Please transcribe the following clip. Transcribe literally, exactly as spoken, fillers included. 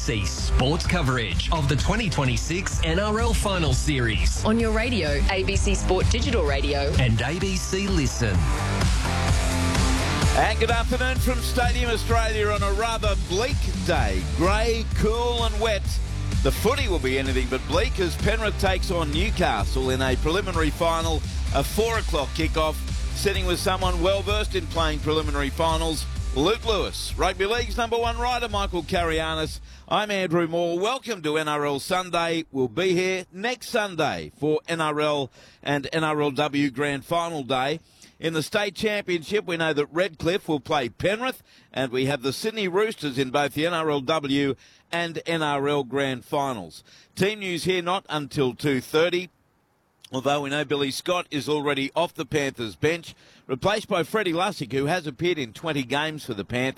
C sports coverage of the twenty twenty-six N R L Final Series on your radio, A B C Sport Digital Radio and A B C Listen. And good afternoon from Stadium Australia on a rather bleak day. Grey, cool and wet. The footy will be anything but bleak as Penrith takes on Newcastle in a preliminary final, a four o'clock kickoff, sitting with someone well versed in playing preliminary finals, Luke Lewis. Rugby League's number one writer, Michael Carianis. I'm Andrew Moore. Welcome to N R L Sunday. We'll be here next Sunday for N R L and N R L W Grand Final Day. In the state championship, we know that Redcliffe will play Penrith, and we have the Sydney Roosters in both the N R L W and N R L Grand Finals. Team news here not until two thirty, although we know Billy Scott is already off the Panthers bench, replaced by Freddie Lussick, who has appeared in twenty games for the Panthers.